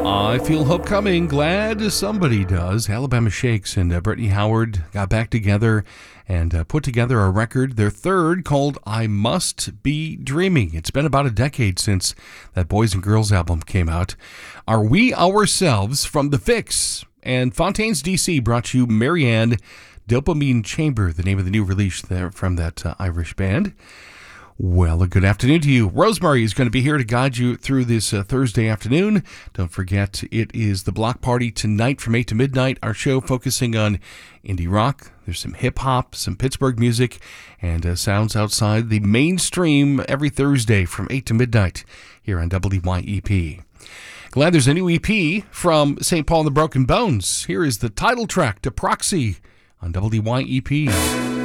I feel hope coming. Glad somebody does. Alabama Shakes and Brittany Howard got back together and put together a record, their third, called I Must Be Dreaming. It's been about a decade since that Boys and Girls album came out. Are We Ourselves from The Fix and Fontaines DC brought you Marianne Dopamine Chamber, the name of the new release there from that Irish band. Well, a good afternoon to you. Rosemary is going to be here to guide you through this Thursday afternoon. Don't forget, it is the Block Party tonight from 8 to midnight. Our show focusing on indie rock. There's some hip-hop, some Pittsburgh music, and sounds outside the mainstream every Thursday from 8 to midnight here on WYEP. Glad there's a new EP from St. Paul and the Broken Bones. Here is the title track to Proxy on WYEP.